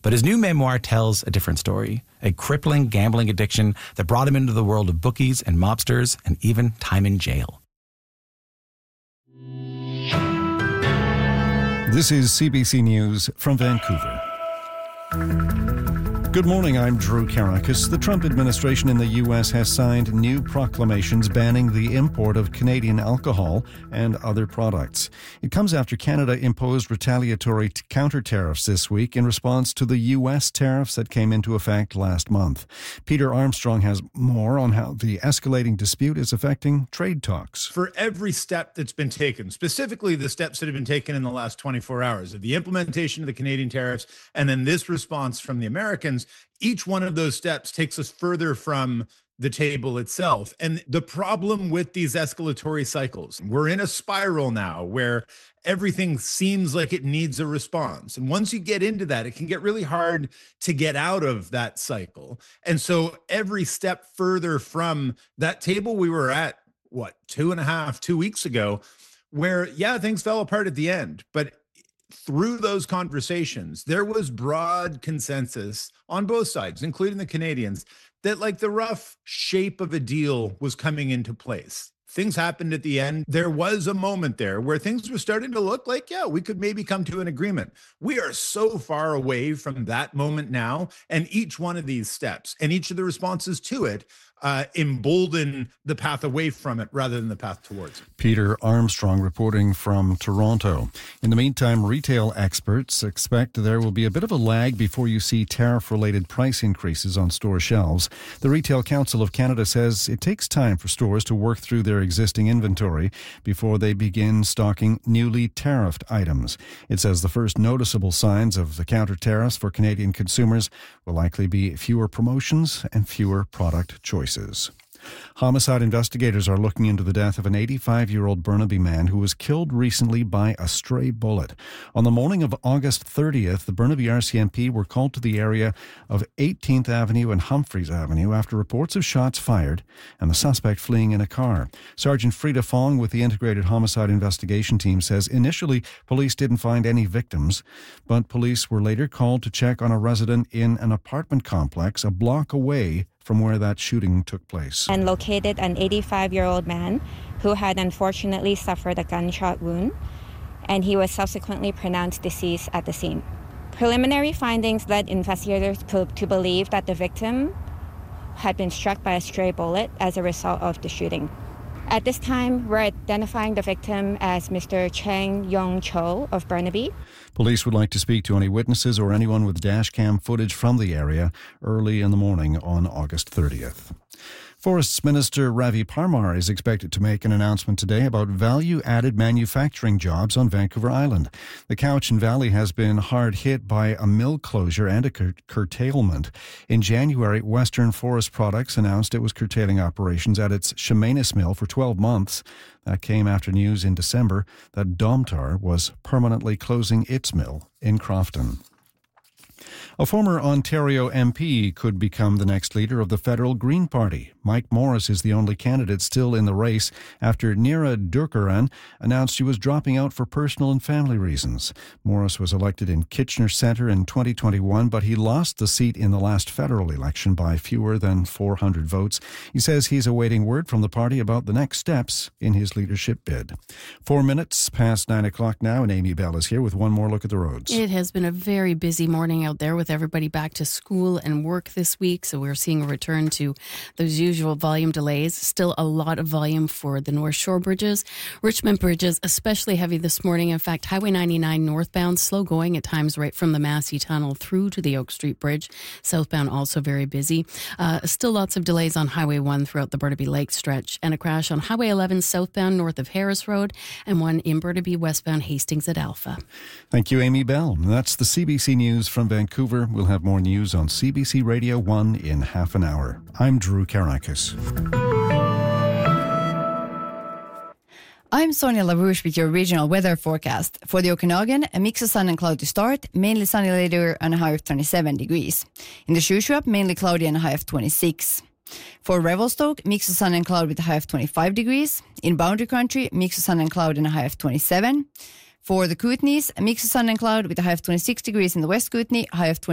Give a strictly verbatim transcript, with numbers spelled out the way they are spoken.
But his new memoir tells a different story, a crippling gambling addiction that brought him into the world of bookies and mobsters and even time in jail. This is C B C News from Vancouver. Good morning, I'm Drew Karakis. The Trump administration in the U S has signed new proclamations banning the import of Canadian alcohol and other products. It comes after Canada imposed retaliatory t- counter tariffs this week in response to the U S tariffs that came into effect last month. Peter Armstrong has more on how the escalating dispute is affecting trade talks. For every step that's been taken, specifically the steps that have been taken in the last twenty-four hours, of the implementation of the Canadian tariffs and then this response from the Americans, each one of those steps takes us further from the table itself. And the problem with these escalatory cycles, we're in a spiral now where everything seems like it needs a response. And once you get into that, it can get really hard to get out of that cycle. And so every step further from that table we were at, what, two and a half, two weeks ago, where, yeah, things fell apart at the end, but through those conversations, there was broad consensus on both sides, including the Canadians, that like the rough shape of a deal was coming into place. Things happened at the end. There was a moment there where things were starting to look like, yeah, we could maybe come to an agreement. We are so far away from that moment now. And each one of these steps and each of the responses to it Uh, embolden the path away from it rather than the path towards it. Peter Armstrong reporting from Toronto. In the meantime, retail experts expect there will be a bit of a lag before you see tariff-related price increases on store shelves. The Retail Council of Canada says it takes time for stores to work through their existing inventory before they begin stocking newly tariffed items. It says the first noticeable signs of the counter tariffs for Canadian consumers will likely be fewer promotions and fewer product choices. Homicide investigators are looking into the death of an eighty-five-year-old Burnaby man who was killed recently by a stray bullet. On the morning of August thirtieth, the Burnaby R C M P were called to the area of eighteenth Avenue and Humphreys Avenue after reports of shots fired and the suspect fleeing in a car. Sergeant Frida Fong with the Integrated Homicide Investigation Team says initially police didn't find any victims, but police were later called to check on a resident in an apartment complex a block away from where that shooting took place. And located an eighty-five-year-old man who had unfortunately suffered a gunshot wound, and he was subsequently pronounced deceased at the scene. Preliminary findings led investigators to believe that the victim had been struck by a stray bullet as a result of the shooting. At this time, we're identifying the victim as Mister Cheng Yong Cho of Burnaby. Police would like to speak to any witnesses or anyone with dash cam footage from the area early in the morning on August thirtieth. Forests Minister Ravi Parmar is expected to make an announcement today about value-added manufacturing jobs on Vancouver Island. The Cowichan Valley has been hard hit by a mill closure and a cur- curtailment. In January, Western Forest Products announced it was curtailing operations at its Chemainus mill for twelve months. That came after news in December that Domtar was permanently closing its mill in Crofton. A former Ontario M P could become the next leader of the federal Green Party. Mike Morris is the only candidate still in the race after Neera Durkaran announced she was dropping out for personal and family reasons. Morris was elected in Kitchener Centre in twenty twenty-one, but he lost the seat in the last federal election by fewer than four hundred votes. He says he's awaiting word from the party about the next steps in his leadership bid. Four minutes past nine o'clock now, and Amy Bell is here with one more look at the roads. It has been a very busy morning out there with everybody back to school and work this week, so we're seeing a return to those usual volume delays. Still a lot of volume for the North Shore bridges. Richmond bridges especially heavy this morning. In fact, Highway ninety-nine northbound slow going at times right from the Massey Tunnel through to the Oak Street Bridge. Southbound also very busy. Uh, still lots of delays on Highway one throughout the Burnaby Lake stretch, and a crash on Highway eleven southbound north of Harris Road, and one in Burnaby westbound Hastings at Alpha. Thank you, Amy Bell. That's the C B C News from Vancouver. We'll have more news on C B C Radio one in half an hour. I'm Drew Karakis. I'm Sonia LaRouche with your regional weather forecast. For the Okanagan, a mix of sun and cloud to start, mainly sunny later and a high of twenty-seven degrees. In the Shuswap, mainly cloudy and a high of twenty-six. For Revelstoke, mix of sun and cloud with a high of twenty-five degrees. In Boundary Country, mix of sun and cloud and a high of twenty-seven. For the Kootenays, a mix of sun and cloud with a high of twenty-six degrees in the West Kootenay, high of twenty.